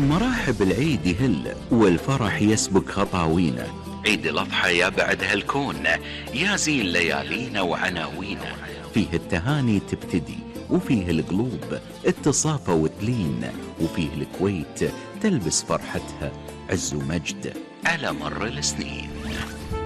مراحب العيد يهل والفرح يسبق خطاوينا، عيد الأضحى يا بعد هالكون يا زين ليالينا وعناوينا، فيه التهاني تبتدي وفيه القلوب اتصافى وتلين، وفيه الكويت تلبس فرحتها عز ومجد على مر السنين.